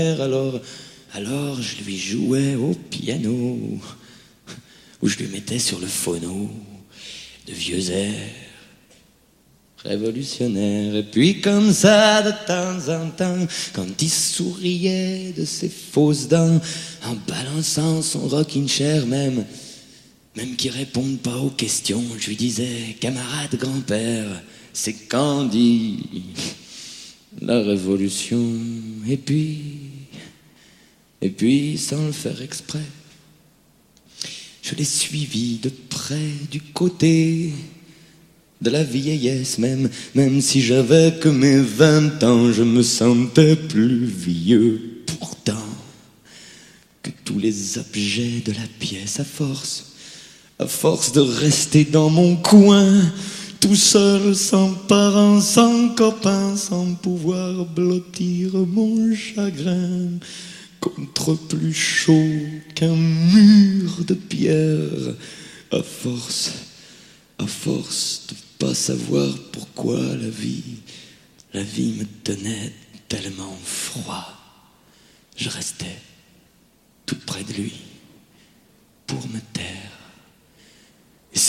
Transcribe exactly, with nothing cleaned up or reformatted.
Alors, alors je lui jouais au piano, ou je lui mettais sur le phono de vieux airs révolutionnaires. Et puis comme ça, de temps en temps, quand il souriait de ses fausses dents, en balançant son rocking chair même, même qu'il réponde pas aux questions, je lui disais, camarade grand-père, c'est quand dit la révolution. Et puis, et puis, sans le faire exprès, je l'ai suivi de près du côté de la vieillesse, même, même si j'avais que mes vingt ans, je me sentais plus vieux. Pourtant, que tous les objets de la pièce, à force, à force de rester dans mon coin, tout seul, sans parents, sans copains, sans pouvoir blottir mon chagrin, contre plus chaud qu'un mur de pierre, à force, à force de pas savoir pourquoi la vie, la vie me donnait tellement froid, je restais tout près de lui.